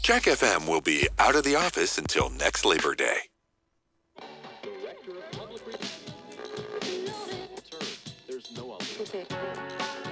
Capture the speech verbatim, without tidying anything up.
Jack F M will be out of the office until next Labor Day. Director of Public Relations. There's no other.